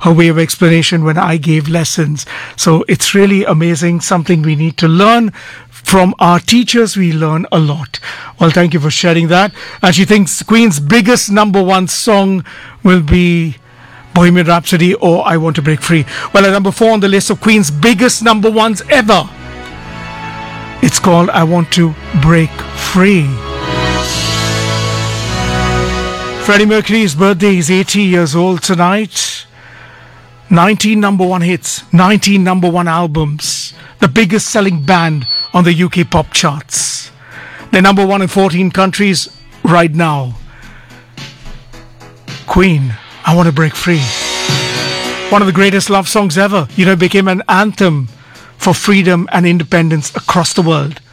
her way of explanation when I gave lessons. So it's really amazing, something we need to learn. From our teachers, we learn a lot. Well, thank you for sharing that. And she thinks Queen's biggest number one song will be Bohemian Rhapsody or I Want to Break Free. Well, at number 4 on the list of Queen's biggest number ones ever, it's called I Want to Break Free. Freddie Mercury's birthday is 80 years old tonight. 19 number one hits, 19 number one albums, the biggest selling band on the UK pop charts. They're number one in 14 countries right now. Queen, I Want to Break Free. One of the greatest love songs ever. You know, it became an anthem for freedom and independence across the world.